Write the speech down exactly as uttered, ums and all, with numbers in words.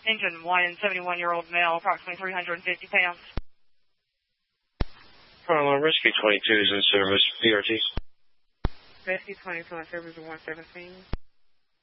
Engine one, seventy-one-year-old male, approximately three hundred fifty pounds. Carlo, Rescue twenty-two is in service, P R T. Rescue twenty-two in service of one seventeen.